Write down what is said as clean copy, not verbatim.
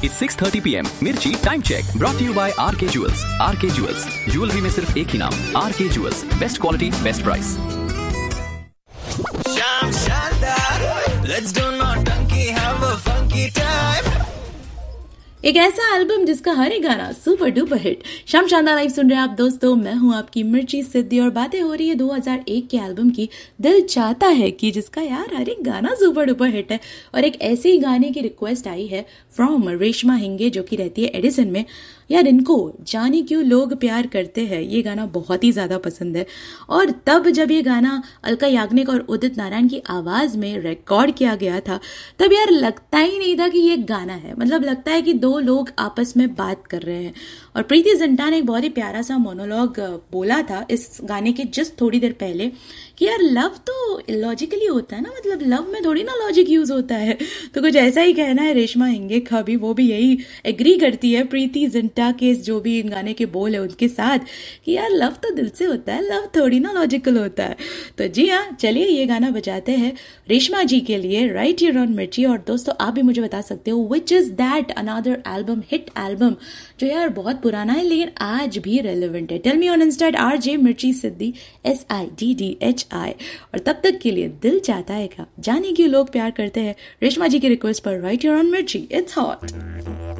It's 6:30 PM. Mirchi Time Check. Brought to you by RK Jewels. RK Jewels. Jewelry में सिर्फ एक ही नाम. RK Jewels. Best quality, best price. Sham Shanda, let's do naughty, have a funky time. एक ऐसा album जिसका हर एक गाना super duper hit. शाम शानदार लाइव सुन रहे हैं आप दोस्तों, मैं हूं आपकी मिर्ची सिद्धि और बातें हो रही है 2001 के एल्बम की दिल चाहता है कि, जिसका यार हर एक गाना सुपर डुपर हिट है। और एक ऐसे ही गाने की रिक्वेस्ट आई है फ्रॉम रेशमा हिंगे, जो कि रहती है एडिसन में। यार इनको जाने क्यों लोग प्यार करते हैं, ये गाना बहुत ही ज्यादा पसंद है। और तब जब ये गाना अलका याग्निक और उदित नारायण की आवाज में रिकॉर्ड किया गया था, तब यार लगता ही नहीं था कि ये गाना है। मतलब लगता है कि दो लोग आपस में बात कर रहे हैं। और प्रीति जिंटा ने एक बहुत ही प्यारा सा मोनोलॉग बोला था इस गाने के जस्ट थोड़ी देर पहले कि यार लव तो इलॉजिकली होता है ना, मतलब लव में थोड़ी ना लॉजिक यूज होता है। तो कुछ ऐसा ही कहना है रेशमा हिंगे का भी, वो भी यही एग्री करती है प्रीति जिंटा के जो भी इन गाने के बोल है उनके साथ, कि यार लव तो दिल से होता है, लव थोड़ी ना लॉजिकल होता है। तो जी हाँ, चलिए ये गाना बजाते हैं रेशमा जी के लिए, राइट हियर ऑन मिर्ची। और दोस्तों आप भी मुझे बता सकते हो which is that another album, hit album जो यार बहुत पुराना है लेकिन आज भी रेलेवेंट है। Tell me on Insta RJ मिर्ची सिद्धि SIDDHI। और तब तक के लिए दिल चाहता है का जाने क्यों लोग प्यार करते हैं रेशमा जी की रिक्वेस्ट पर, राइट हियर ऑन मिर्ची। It's hot.